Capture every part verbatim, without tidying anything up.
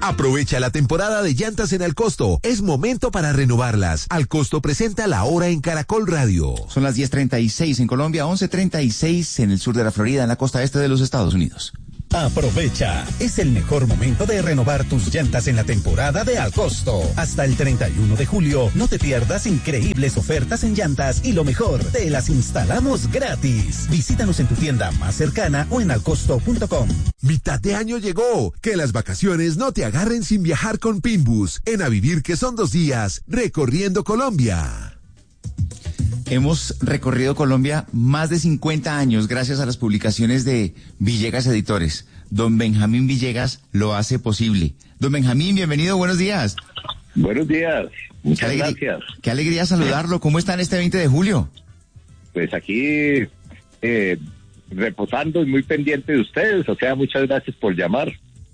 Aprovecha la temporada de llantas en Alcosto. Es momento para renovarlas. Alcosto presenta La Hora en Caracol Radio. Son las diez treinta y seis en Colombia, once treinta y seis en el sur de la Florida, en la costa este de los Estados Unidos. Aprovecha, es el mejor momento de renovar tus llantas en la temporada de Alcosto. Hasta el treinta y uno de julio, no te pierdas increíbles ofertas en llantas y lo mejor, te las instalamos gratis. Visítanos en tu tienda más cercana o en alcosto punto com. Mitad de año llegó, que las vacaciones no te agarren sin viajar con Pinbus. En A Vivir que son dos días, recorriendo Colombia. Hemos recorrido Colombia más de cincuenta años gracias a las publicaciones de Villegas Editores. Don Benjamín Villegas lo hace posible. Don Benjamín, bienvenido, buenos días. Buenos días, muchas qué gracias. Qué alegría saludarlo. ¿Cómo están este veinte de julio? Pues aquí eh, reposando y muy pendiente de ustedes, o sea, muchas gracias por llamar.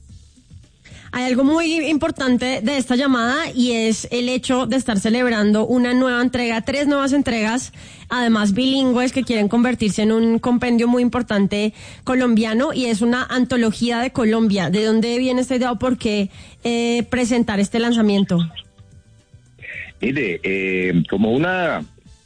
Hay algo muy importante de esta llamada y es el hecho de estar celebrando una nueva entrega, tres nuevas entregas, además bilingües, que quieren convertirse en un compendio muy importante colombiano, y es una antología de Colombia. ¿De dónde viene esta idea o por qué eh, presentar este lanzamiento? Mire, eh, como una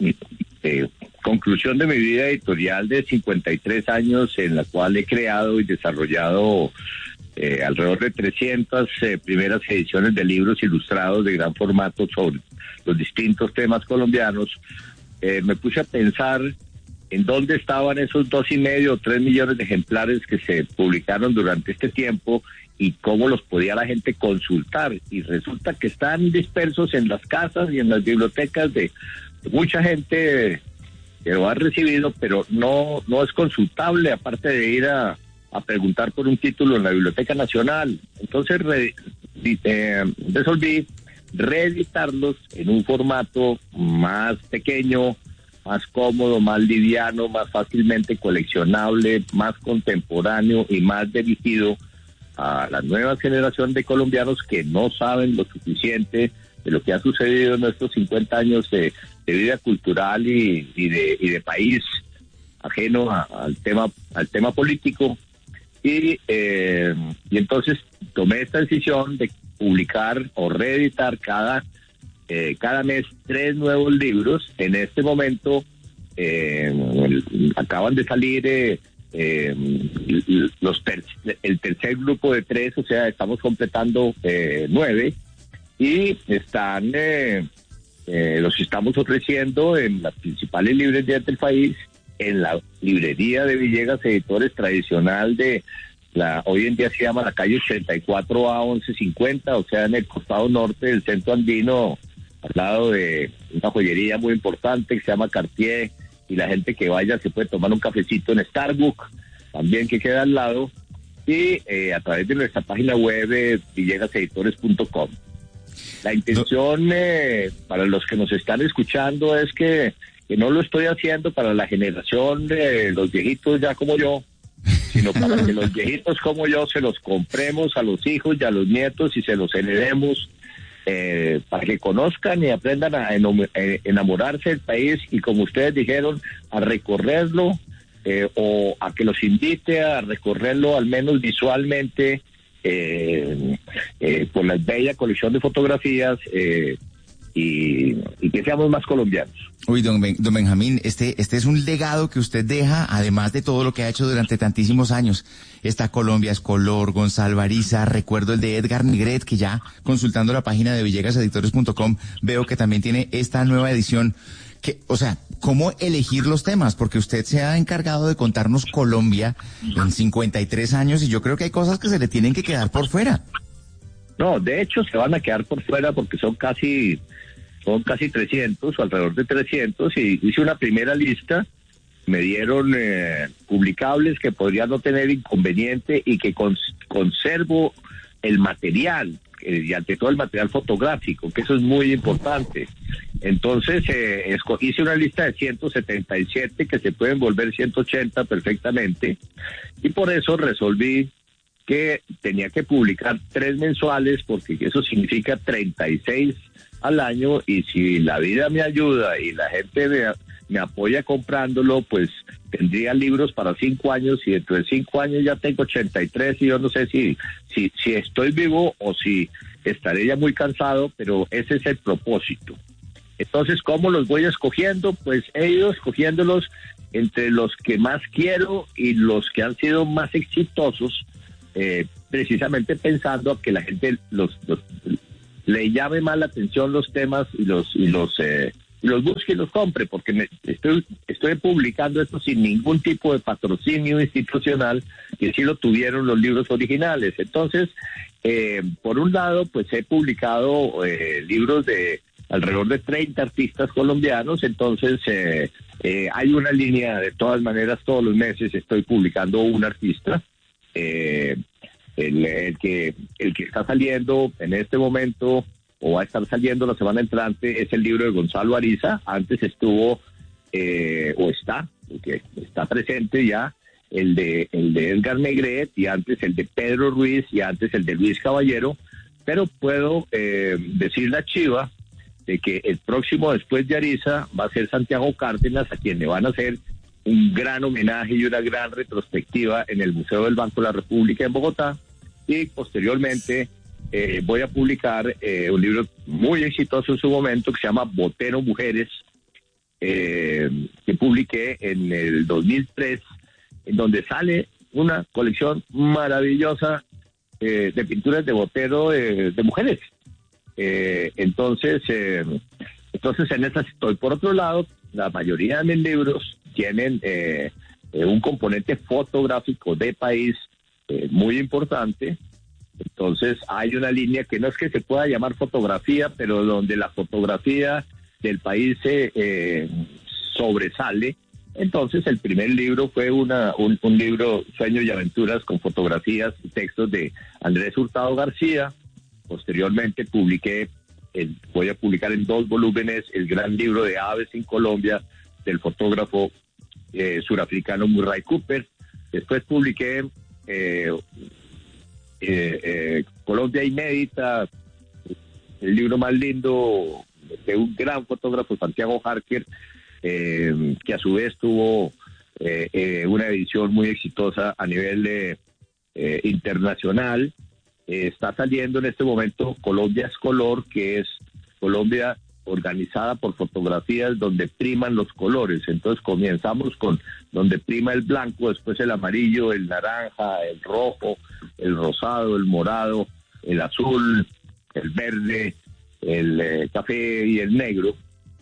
eh, conclusión de mi vida editorial de cincuenta y tres años, en la cual he creado y desarrollado Eh, alrededor de trescientas eh, primeras ediciones de libros ilustrados de gran formato sobre los distintos temas colombianos, eh, me puse a pensar en dónde estaban esos dos y medio o tres millones de ejemplares que se publicaron durante este tiempo y cómo los podía la gente consultar. Y resulta que están dispersos en las casas y en las bibliotecas de mucha gente que lo ha recibido, pero no, no es consultable, aparte de ir a a preguntar por un título en la Biblioteca Nacional. Entonces re, eh, resolví reeditarlos en un formato más pequeño, más cómodo, más liviano, más fácilmente coleccionable, más contemporáneo y más dirigido a la nueva generación de colombianos que no saben lo suficiente de lo que ha sucedido en nuestros cincuenta años de, de vida cultural y, y, de, y de país ajeno a, al tema al tema político. Y, eh, y entonces tomé esta decisión de publicar o reeditar cada, eh, cada mes tres nuevos libros. En este momento eh, el, acaban de salir eh, eh, los ter el tercer grupo de tres, o sea, estamos completando eh, nueve, y están eh, eh, los estamos ofreciendo en las principales librerías del país, en la librería de Villegas Editores tradicional de la, hoy en día se llama la calle ochenta y cuatro A once cincuenta, o sea, en el costado norte del centro andino, al lado de una joyería muy importante que se llama Cartier, y la gente que vaya se puede tomar un cafecito en Starbucks, también que queda al lado, y eh, a través de nuestra página web eh, villegas editores punto com. La intención eh, para los que nos están escuchando es que que no lo estoy haciendo para la generación de los viejitos ya como yo, sino para que los viejitos como yo se los compremos a los hijos y a los nietos y se los heredemos, eh, para que conozcan y aprendan a enamorarse del país y, como ustedes dijeron, a recorrerlo, eh, o a que los invite a recorrerlo al menos visualmente, eh, eh, por la bella colección de fotografías, eh, Y, y que seamos más colombianos. Uy, don, ben, don Benjamín, este, este es un legado que usted deja, además de todo lo que ha hecho durante tantísimos años. Esta Colombia es color, Gonzalo Ariza, recuerdo el de Edgar Negret, que ya consultando la página de villegas editores punto com veo que también tiene esta nueva edición. Que, o sea, ¿cómo elegir los temas? Porque usted se ha encargado de contarnos Colombia en cincuenta y tres años, y yo creo que hay cosas que se le tienen que quedar por fuera. No, de hecho se van a quedar por fuera porque son casi son casi trescientos o alrededor de trescientos, y hice una primera lista, me dieron eh, publicables que podría no tener inconveniente y que cons conservo el material, eh, y ante todo el material fotográfico, que eso es muy importante. Entonces eh, hice una lista de ciento setenta y siete que se pueden volver ciento ochenta perfectamente, y por eso resolví que tenía que publicar tres mensuales, porque eso significa treinta y seis al año, y si la vida me ayuda y la gente me, me apoya comprándolo, pues tendría libros para cinco años y dentro de cinco años ya tengo ochenta y tres y yo no sé si, si, si estoy vivo o si estaré ya muy cansado, pero ese es el propósito. Entonces, ¿cómo los voy escogiendo? Pues he ido escogiéndolos entre los que más quiero y los que han sido más exitosos, eh, precisamente pensando a que la gente los, los le llame más la atención los temas y los y los eh, y los busque y los compre, porque me, estoy estoy publicando esto sin ningún tipo de patrocinio institucional, que sí lo tuvieron los libros originales. Entonces, eh, por un lado, pues he publicado eh, libros de alrededor de treinta artistas colombianos, entonces eh, eh, hay una línea, de todas maneras, todos los meses estoy publicando un artista. Eh, el, el que el que está saliendo en este momento o va a estar saliendo la semana entrante es el libro de Gonzalo Ariza. Antes estuvo eh, o está, porque está presente ya el de el de Edgar Negret, y antes el de Pedro Ruiz, y antes el de Luis Caballero. Pero puedo eh, decir la chiva de que el próximo después de Ariza va a ser Santiago Cárdenas, a quien le van a hacer un gran homenaje y una gran retrospectiva en el Museo del Banco de la República en Bogotá. Y posteriormente eh, voy a publicar eh, un libro muy exitoso en su momento que se llama Botero Mujeres, eh, que publiqué en el dos mil tres, en donde sale una colección maravillosa eh, de pinturas de Botero eh, de mujeres. Eh, entonces, eh, entonces en esas estoy. Por otro lado, la mayoría de mis libros tienen eh, eh, un componente fotográfico de país eh, muy importante. Entonces hay una línea que no es que se pueda llamar fotografía, pero donde la fotografía del país se eh, sobresale. Entonces el primer libro fue una un, un libro, Sueños y Aventuras, con fotografías y textos de Andrés Hurtado García. Posteriormente publiqué, el, voy a publicar en dos volúmenes, el gran libro de aves en Colombia del fotógrafo eh, surafricano Murray Cooper. Después publiqué eh, eh, eh, Colombia Inédita, el libro más lindo de un gran fotógrafo, Santiago Harker, eh, que a su vez tuvo eh, eh, una edición muy exitosa a nivel eh, eh, internacional. Eh, está saliendo en este momento Colombia es Color, que es Colombia organizada por fotografías donde priman los colores. Entonces comenzamos con donde prima el blanco, después el amarillo, el naranja, el rojo, el rosado, el morado, el azul, el verde, el eh, café y el negro.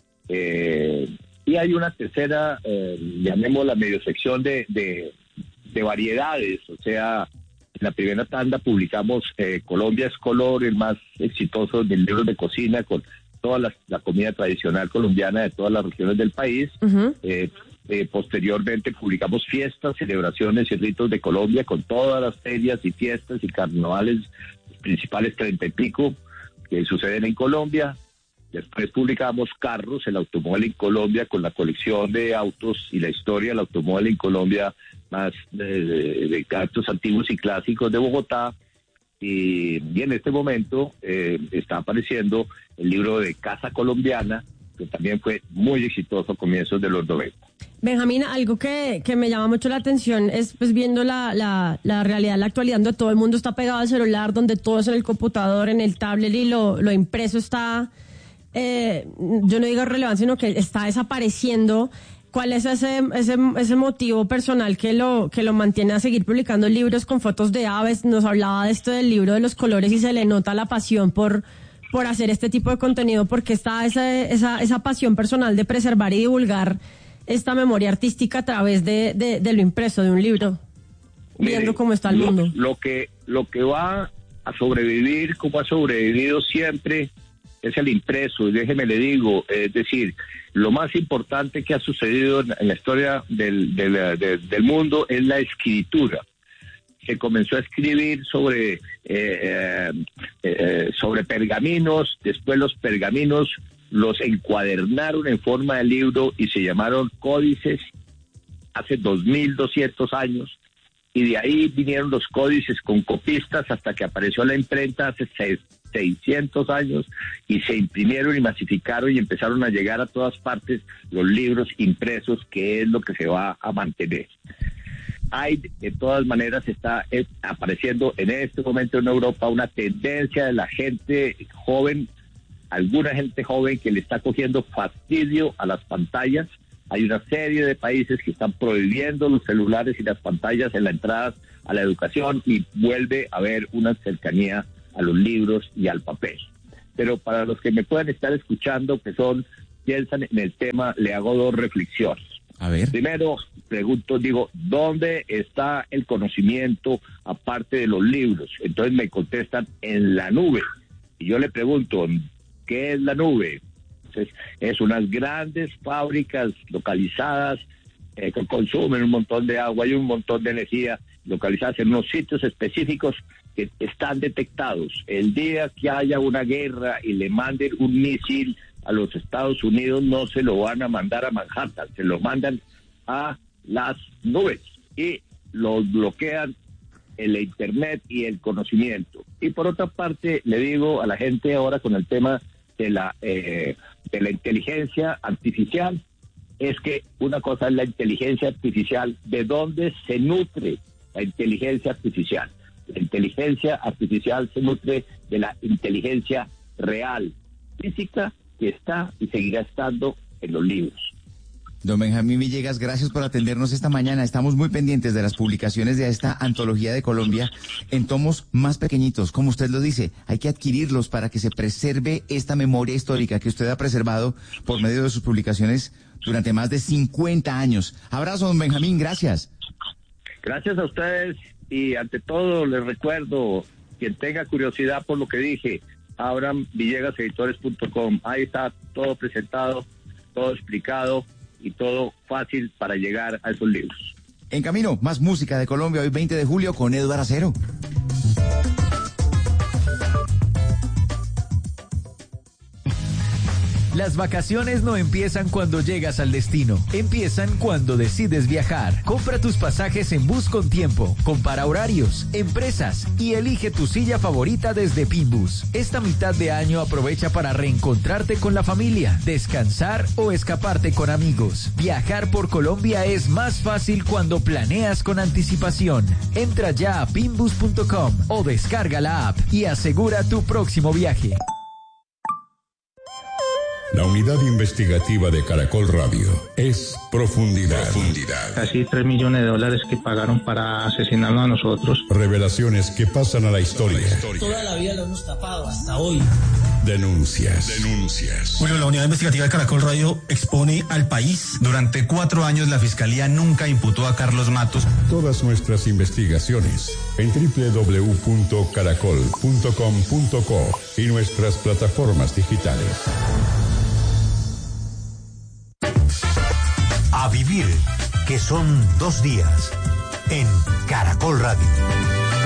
Eh, y hay una tercera, eh, llamémosla medio sección de, de, de variedades, o sea, en la primera tanda publicamos eh, Colombia es Color, el más exitoso de libros de cocina, con toda la, la comida tradicional colombiana de todas las regiones del país. Uh-huh. eh, eh, posteriormente publicamos Fiestas, Celebraciones y Ritos de Colombia, con todas las ferias y fiestas y carnavales principales treinta y pico que suceden en Colombia. Después publicamos Carros, el automóvil en Colombia, con la colección de autos y la historia del automóvil en Colombia, más de, de, de actos antiguos y clásicos de Bogotá. Y, y en este momento eh, está apareciendo el libro de Casa Colombiana, que también fue muy exitoso a comienzos de los noventa. Benjamín, algo que, que me llama mucho la atención es, pues, viendo la, la, la realidad, la actualidad, donde todo el mundo está pegado al celular, donde todo es en el computador, en el tablet, y lo, lo impreso está, eh, yo no digo relevancia, sino que está desapareciendo. ¿Cuál es ese, ese, ese motivo personal que lo, que lo mantiene a seguir publicando libros con fotos de aves? Nos hablaba de esto del libro de los colores y se le nota la pasión por, por hacer este tipo de contenido, porque está esa, esa, esa pasión personal de preservar y divulgar esta memoria artística a través de, de, de lo impreso de un libro, viendo Mire, cómo está el lo, mundo. Lo que, lo que va a sobrevivir, como ha sobrevivido siempre, es el impreso. Y déjeme le digo, es decir, lo más importante que ha sucedido en, en la historia del, del, del, del mundo es la escritura. Se comenzó a escribir sobre, eh, eh, eh, sobre pergaminos, después los pergaminos los encuadernaron en forma de libro y se llamaron códices hace dos mil doscientos años. y de ahí vinieron los códices con copistas hasta que apareció la imprenta hace seiscientos años y se imprimieron y masificaron y empezaron a llegar a todas partes los libros impresos, que es lo que se va a mantener. Hay, de todas maneras, está eh, apareciendo en este momento en Europa una tendencia de la gente joven, alguna gente joven que le está cogiendo fastidio a las pantallas. Hay una serie de países que están prohibiendo los celulares y las pantallas en la entrada a la educación y vuelve a haber una cercanía a los libros y al papel. Pero para los que me puedan estar escuchando, que son, piensan en el tema, le hago dos reflexiones. A ver. Primero, pregunto, digo, ¿dónde está el conocimiento aparte de los libros? Entonces me contestan, en la nube. Y yo le pregunto, ¿qué es la nube? Entonces, es unas grandes fábricas localizadas eh, que consumen un montón de agua y un montón de energía, localizadas en unos sitios específicos que están detectados. El día que haya una guerra y le manden un misil a los Estados Unidos, no se lo van a mandar a Manhattan, se lo mandan a las nubes y lo bloquean el internet y el conocimiento. Y por otra parte, le digo a la gente ahora con el tema de la eh, de la inteligencia artificial, es que una cosa es la inteligencia artificial, ¿de dónde se nutre la inteligencia artificial? La inteligencia artificial se nutre de la inteligencia real, física, que está y seguirá estando en los libros. Don Benjamín Villegas, gracias por atendernos esta mañana. Estamos muy pendientes de las publicaciones de esta antología de Colombia en tomos más pequeñitos. Como usted lo dice, hay que adquirirlos para que se preserve esta memoria histórica que usted ha preservado por medio de sus publicaciones durante más de cincuenta años. Abrazo, don Benjamín, gracias. Gracias a ustedes y ante todo les recuerdo, quien tenga curiosidad por lo que dije, abran villegas editores punto com. Ahí está todo presentado, todo explicado y todo fácil para llegar a esos libros. En camino, más música de Colombia hoy veinte de julio con Eduardo Acero. Las vacaciones no empiezan cuando llegas al destino, empiezan cuando decides viajar. Compra tus pasajes en Bus con Tiempo, compara horarios, empresas y elige tu silla favorita desde Pinbus. Esta mitad de año aprovecha para reencontrarte con la familia, descansar o escaparte con amigos. Viajar por Colombia es más fácil cuando planeas con anticipación. Entra ya a pinbus punto com o descarga la app y asegura tu próximo viaje. La unidad investigativa de Caracol Radio es Profundidad. Profundidad. Casi tres millones de dólares que pagaron para asesinarnos a nosotros. Revelaciones que pasan a la historia. Toda la vida lo hemos tapado, hasta hoy. Denuncias. Denuncias. Bueno, la unidad investigativa de Caracol Radio expone al país. Durante cuatro años la Fiscalía nunca imputó a Carlos Matos. Todas nuestras investigaciones en doble u doble u doble u punto caracol punto com punto co y nuestras plataformas digitales. A vivir, que son dos días, en Caracol Radio.